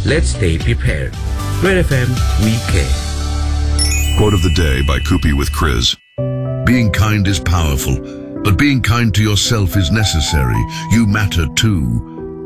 let's stay prepared. Red FM, we care. Quote of the day by Kupi with Chris. Being kind is powerful, but being kind to yourself is necessary. You matter too.